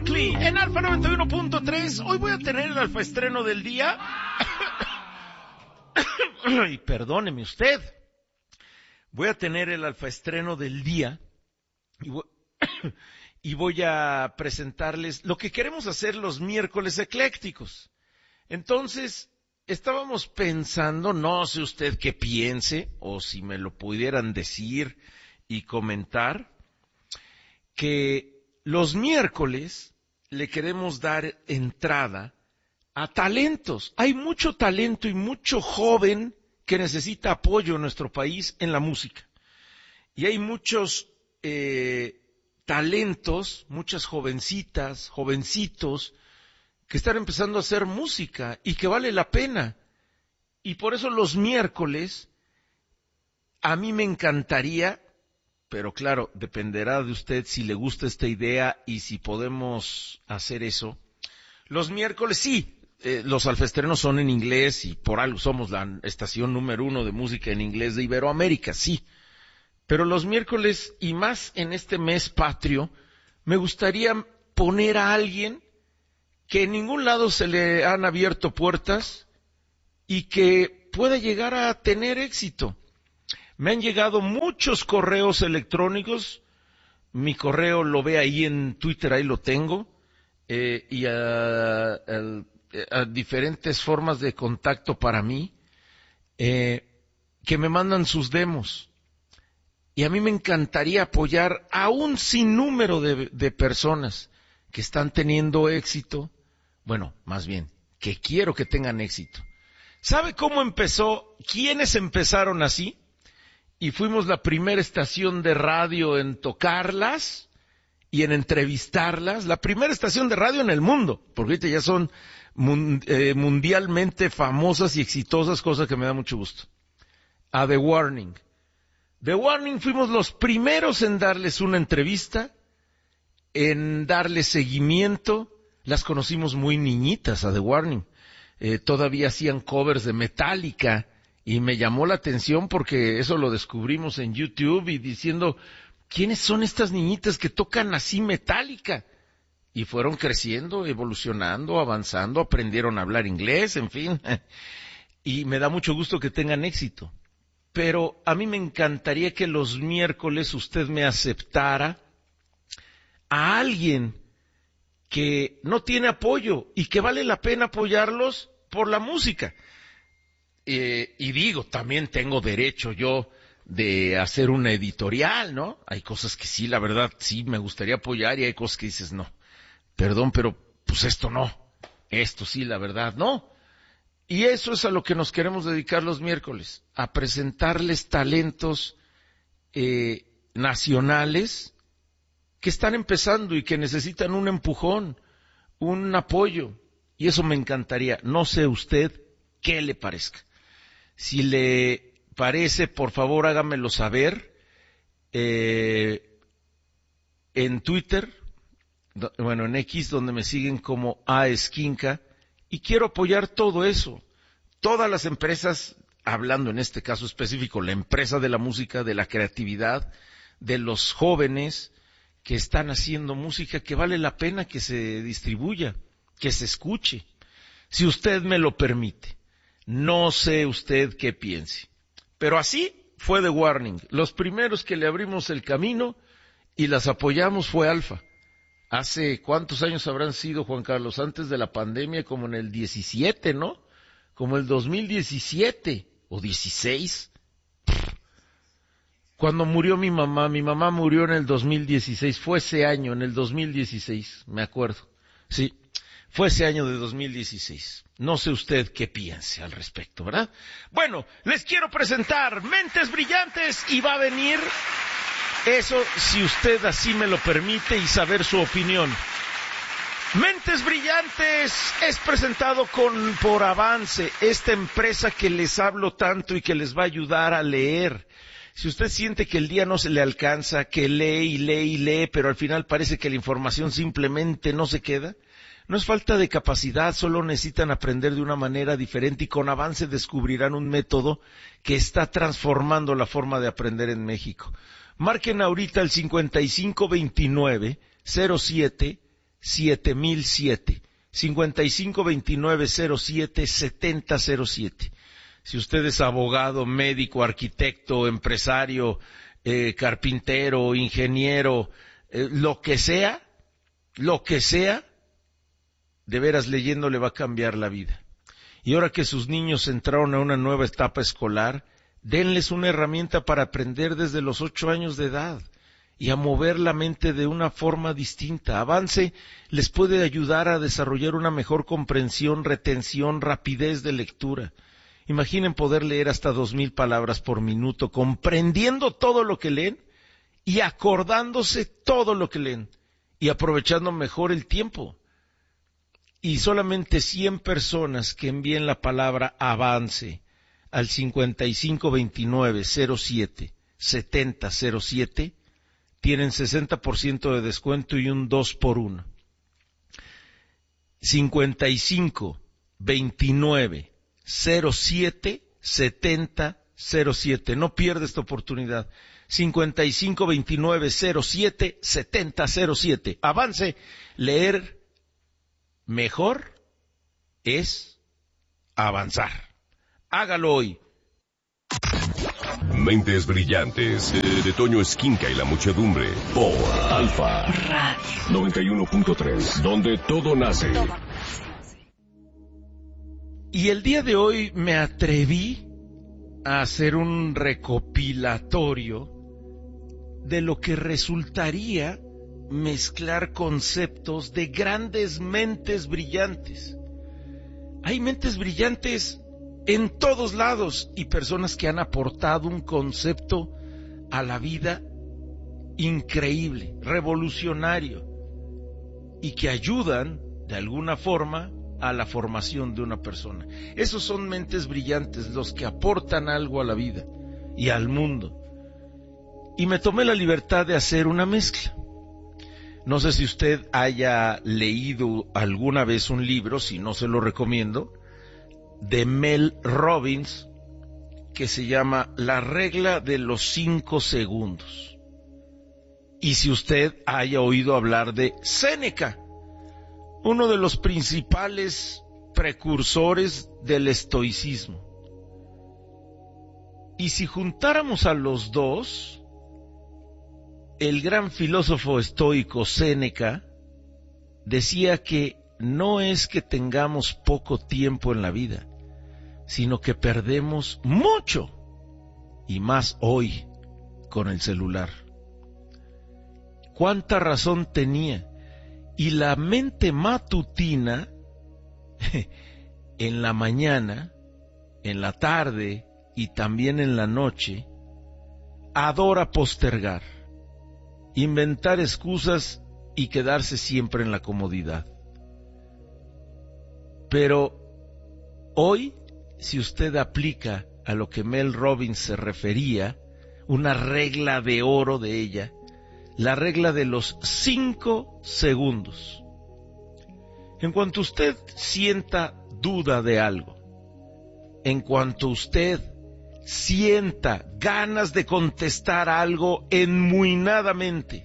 Berkeley en Alfa 91.3. Hoy voy a tener el alfa estreno del día. Y perdóneme usted. Voy a tener el alfa estreno del día y voy a presentarles lo que queremos hacer los miércoles eclécticos. Entonces, estábamos pensando, no sé usted qué piense, o si me lo pudieran decir y comentar, que los miércoles le queremos dar entrada a talentos. Hay mucho talento y mucho joven que necesita apoyo en nuestro país en la música. Y hay muchos talentos, muchas jovencitas, jovencitos, que están empezando a hacer música y que vale la pena. Y por eso los miércoles, a mí me encantaría, pero claro, dependerá de usted si le gusta esta idea y si podemos hacer eso. Los miércoles sí, los alfaestrenos son en inglés y por algo somos la estación número 1 de música en inglés de Iberoamérica, sí. Pero los miércoles, y más en este mes patrio, me gustaría poner a alguien que en ningún lado se le han abierto puertas y que pueda llegar a tener éxito. Me han llegado muchos correos electrónicos, mi correo lo ve ahí en Twitter, ahí lo tengo, y a diferentes formas de contacto para mí, que me mandan sus demos. Y a mí me encantaría apoyar a un sinnúmero de personas que están teniendo éxito, bueno, más bien, que quiero que tengan éxito. ¿Sabe cómo empezó? ¿Quiénes empezaron así? Y fuimos la primera estación de radio en tocarlas y en entrevistarlas, la primera estación de radio en el mundo, porque ahorita ya son mundialmente famosas y exitosas, cosa que me da mucho gusto. A The Warning. The Warning fuimos los primeros en darles una entrevista, en darles seguimiento. Las conocimos muy niñitas a The Warning. Todavía hacían covers de Metallica y me llamó la atención porque eso lo descubrimos en YouTube y diciendo, ¿quiénes son estas niñitas que tocan así Metallica? Y fueron creciendo, evolucionando, avanzando, aprendieron a hablar inglés, en fin. Y me da mucho gusto que tengan éxito. Pero a mí me encantaría que los miércoles usted me aceptara a alguien que no tiene apoyo y que vale la pena apoyarlos por la música. Y digo, también tengo derecho yo de hacer una editorial, ¿no? Hay cosas que sí, la verdad, sí me gustaría apoyar y hay cosas que dices, no, perdón, pero pues esto no, esto sí, la verdad, no. Y eso es a lo que nos queremos dedicar los miércoles, a presentarles talentos nacionales que están empezando y que necesitan un empujón, un apoyo. Y eso me encantaría. No sé usted qué le parezca. Si le parece, por favor, hágamelo saber en Twitter, bueno, en X, donde me siguen como aesquinca, y quiero apoyar todo eso. Todas las empresas, hablando en este caso específico, la empresa de la música, de la creatividad, de los jóvenes que están haciendo música que vale la pena que se distribuya, que se escuche. Si usted me lo permite. No sé usted qué piense. Pero así fue The Warning. Los primeros que le abrimos el camino y las apoyamos fue Alfa. ¿Hace cuántos años habrán sido, Juan Carlos? Antes de la pandemia, como en el 17, ¿no? Como el 2017 o 16. Cuando murió mi mamá murió en el 2016. Fue ese año, en el 2016, me acuerdo. Sí, fue ese año de 2016. No sé usted qué piense al respecto, ¿verdad? Bueno, les quiero presentar Mentes Brillantes y va a venir eso, si usted así me lo permite, y saber su opinión. Mentes Brillantes es presentado por Avance, esta empresa que les hablo tanto y que les va a ayudar a leer. Si usted siente que el día no se le alcanza, que lee y lee y lee, pero al final parece que la información simplemente no se queda, no es falta de capacidad, solo necesitan aprender de una manera diferente y con Avance descubrirán un método que está transformando la forma de aprender en México. Marquen ahorita el 5529-07 7007. 5529077007. Si usted es abogado, médico, arquitecto, empresario, carpintero, ingeniero, lo que sea, de veras leyendo le va a cambiar la vida. Y ahora que sus niños entraron a una nueva etapa escolar, denles una herramienta para aprender desde los 8 años de edad y a mover la mente de una forma distinta. Avance les puede ayudar a desarrollar una mejor comprensión, retención, rapidez de lectura. Imaginen poder leer hasta 2000 palabras por minuto, comprendiendo todo lo que leen y acordándose todo lo que leen y aprovechando mejor el tiempo. Y solamente 100 personas que envíen la palabra avance al 5529077007 tienen 60% de descuento y un 2 por 1. 5529077007. No pierda esta oportunidad. 5529077007. Avance. Leer mejor es avanzar. Hágalo hoy. Mentes brillantes de Toño Esquinca y la muchedumbre por Alfa Radio 91.3, donde todo nace. Y el día de hoy me atreví a hacer un recopilatorio de lo que resultaría mezclar conceptos de grandes mentes brillantes. Hay mentes brillantes en todos lados y personas que han aportado un concepto a la vida increíble, revolucionario, y que ayudan de alguna forma a la formación de una persona. Esos son mentes brillantes, los que aportan algo a la vida y al mundo. Y me tomé la libertad de hacer una mezcla. No sé si usted haya leído alguna vez un libro, si no se lo recomiendo, de Mel Robbins, que se llama La regla de los 5 segundos. Y si usted haya oído hablar de Séneca, uno de los principales precursores del estoicismo. Y si juntáramos a los dos, el gran filósofo estoico Séneca decía que no es que tengamos poco tiempo en la vida, sino que perdemos mucho, y más hoy con el celular. ¿Cuánta razón tenía? Y la mente matutina, en la mañana, en la tarde y también en la noche, adora postergar, inventar excusas y quedarse siempre en la comodidad. Pero hoy, si usted aplica a lo que Mel Robbins se refería, una regla de oro de ella, la regla de los 5 segundos. En cuanto usted sienta duda de algo, en cuanto usted sienta ganas de contestar algo enmuinadamente,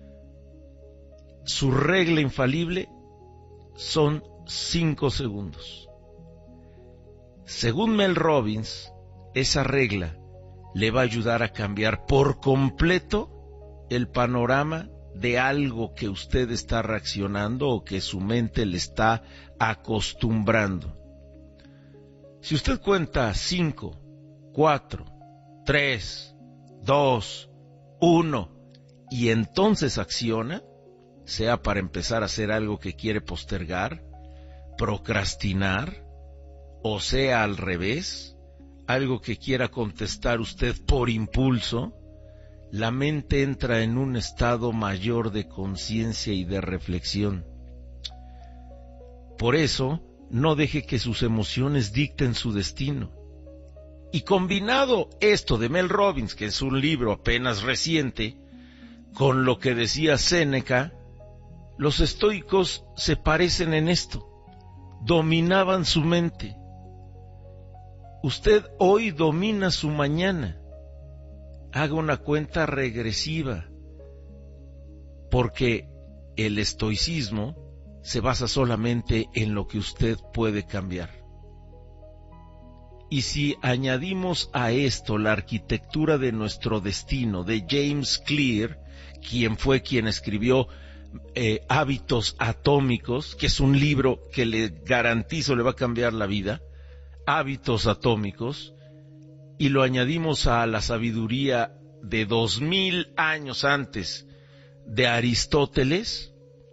su regla infalible son 5 segundos. Según Mel Robbins, esa regla le va a ayudar a cambiar por completo el panorama de algo que usted está reaccionando o que su mente le está acostumbrando. Si usted cuenta 5, 4, 3, 2, 1 y entonces acciona, sea para empezar a hacer algo que quiere postergar, procrastinar, o sea al revés, algo que quiera contestar usted por impulso, la mente entra en un estado mayor de conciencia y de reflexión. Por eso, no deje que sus emociones dicten su destino. Y combinado esto de Mel Robbins, que es un libro apenas reciente, con lo que decía Séneca, los estoicos se parecen en esto. Dominaban su mente. Usted hoy domina su mañana. Haga una cuenta regresiva, porque el estoicismo se basa solamente en lo que usted puede cambiar. Y si añadimos a esto la arquitectura de nuestro destino de James Clear, quien escribió Hábitos Atómicos, que es un libro que le garantizo le va a cambiar la vida, Hábitos Atómicos, y lo añadimos a la sabiduría de 2000 años antes de Aristóteles,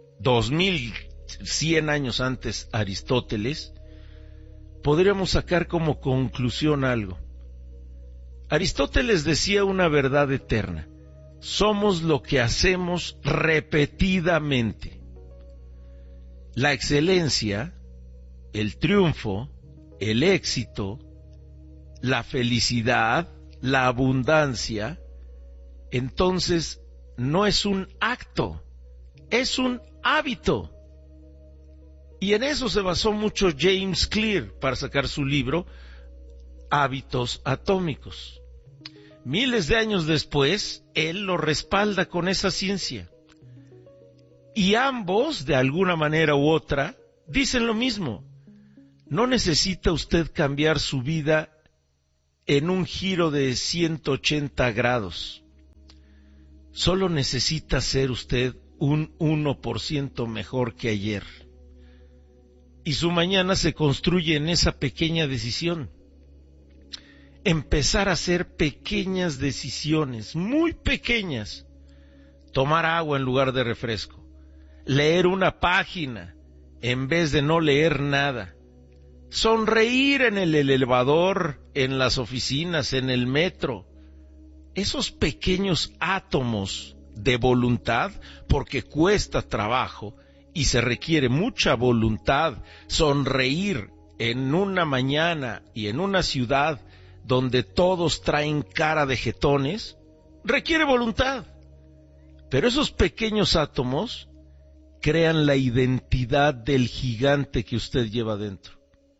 2100 años antes Aristóteles, podríamos sacar como conclusión algo. Aristóteles decía una verdad eterna: somos lo que hacemos repetidamente. La excelencia, el triunfo, el éxito, la felicidad, la abundancia, entonces no es un acto, es un hábito. Y en eso se basó mucho James Clear para sacar su libro Hábitos Atómicos. Miles de años después, él lo respalda con esa ciencia. Y ambos, de alguna manera u otra, dicen lo mismo. No necesita usted cambiar su vida en un giro de 180 grados. Solo necesita ser usted un 1% mejor que ayer. Y su mañana se construye en esa pequeña decisión. Empezar a hacer pequeñas decisiones, muy pequeñas. Tomar agua en lugar de refresco. Leer una página en vez de no leer nada. Sonreír en el elevador, en las oficinas, en el metro. Esos pequeños átomos de voluntad, porque cuesta trabajo y se requiere mucha voluntad. Sonreír en una mañana y en una ciudad donde todos traen cara de jetones, requiere voluntad. Pero esos pequeños átomos crean la identidad del gigante que usted lleva dentro.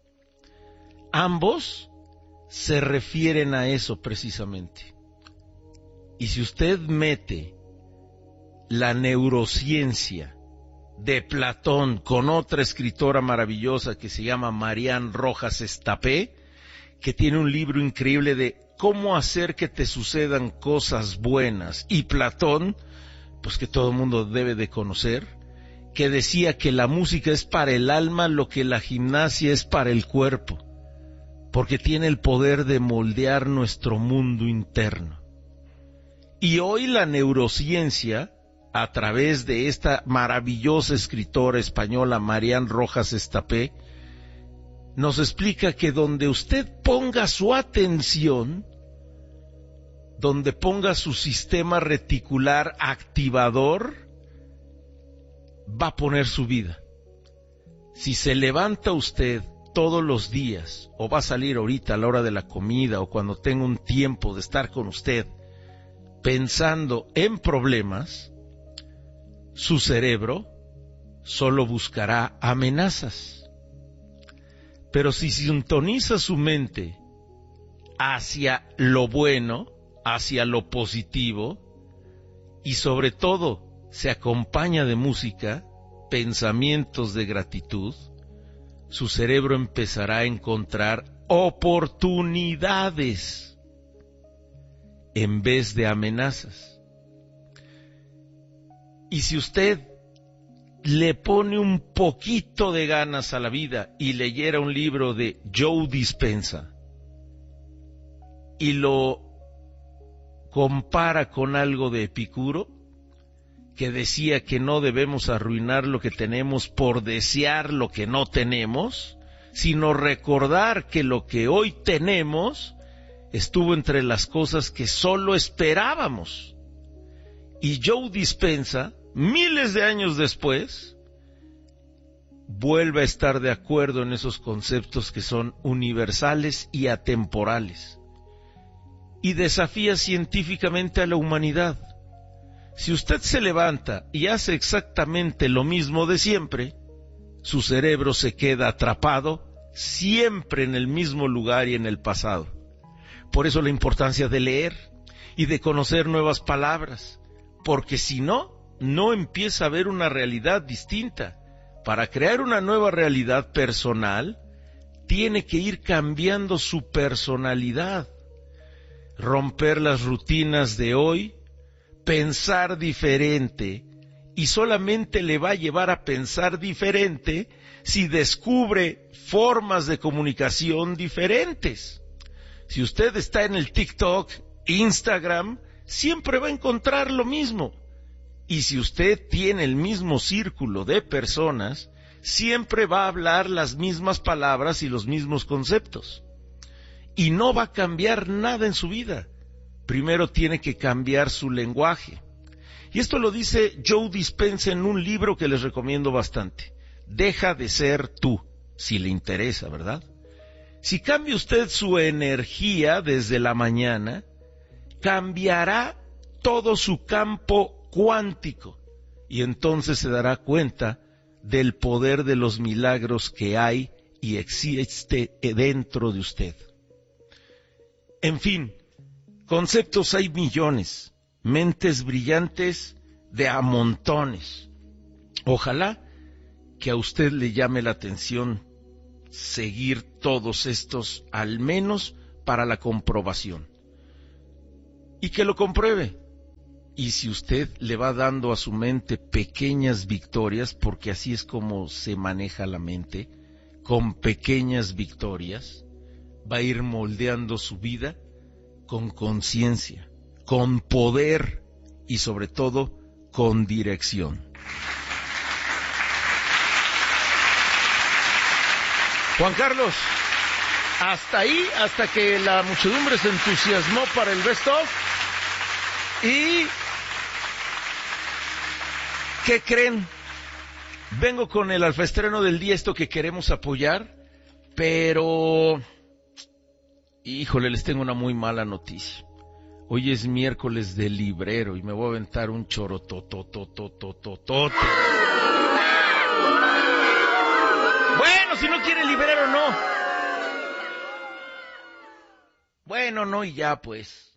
Ambos se refieren a eso precisamente. Y si usted mete la neurociencia de Platón con otra escritora maravillosa que se llama Marian Rojas Estapé, que tiene un libro increíble de cómo hacer que te sucedan cosas buenas, y Platón, pues que todo el mundo debe de conocer, que decía que la música es para el alma lo que la gimnasia es para el cuerpo, porque tiene el poder de moldear nuestro mundo interno. Y hoy la neurociencia, a través de esta maravillosa escritora española Marian Rojas Estapé, nos explica que donde usted ponga su atención, donde ponga su sistema reticular activador, va a poner su vida. Si se levanta usted todos los días, o va a salir ahorita a la hora de la comida, o cuando tenga un tiempo de estar con usted, pensando en problemas, su cerebro solo buscará amenazas. Pero si sintoniza su mente hacia lo bueno, hacia lo positivo, y sobre todo se acompaña de música, pensamientos de gratitud, su cerebro empezará a encontrar oportunidades en vez de amenazas. Y si usted le pone un poquito de ganas a la vida y leyera un libro de Joe Dispenza y lo compara con algo de Epicuro, que decía que no debemos arruinar lo que tenemos por desear lo que no tenemos, sino recordar que lo que hoy tenemos estuvo entre las cosas que solo esperábamos. Y Joe Dispenza, miles de años después, vuelve a estar de acuerdo en esos conceptos que son universales y atemporales, y desafía científicamente a la humanidad. Si usted se levanta y hace exactamente lo mismo de siempre, su cerebro se queda atrapado siempre en el mismo lugar y en el pasado. Por eso la importancia de leer y de conocer nuevas palabras, porque si no, no empieza a ver una realidad distinta. Para crear una nueva realidad personal, tiene que ir cambiando su personalidad, romper las rutinas de hoy, pensar diferente, y solamente le va a llevar a pensar diferente si descubre formas de comunicación diferentes. Si usted está en el TikTok, Instagram, siempre va a encontrar lo mismo. Y si usted tiene el mismo círculo de personas, siempre va a hablar las mismas palabras y los mismos conceptos. Y no va a cambiar nada en su vida. Primero tiene que cambiar su lenguaje. Y esto lo dice Joe Dispenza en un libro que les recomiendo bastante. Deja de ser tú, si le interesa, ¿verdad? Si cambia usted su energía desde la mañana, cambiará todo su campo cuántico y entonces se dará cuenta del poder de los milagros que hay y existe dentro de usted. En fin, conceptos hay millones, mentes brillantes de a montones. Ojalá que a usted le llame la atención seguir todos estos, al menos para la comprobación. Y que lo compruebe. Y si usted le va dando a su mente pequeñas victorias, porque así es como se maneja la mente, con pequeñas victorias, va a ir moldeando su vida con conciencia, con poder y sobre todo con dirección. Juan Carlos, hasta ahí, hasta que la muchedumbre se entusiasmó para el best of. Y ¿qué creen? Vengo con el alfaestreno del día, esto que queremos apoyar, pero híjole, les tengo una muy mala noticia. Hoy es miércoles de librero y me voy a aventar un chorototototototote. Bueno, si no quiere librero, no. Bueno, no y ya pues.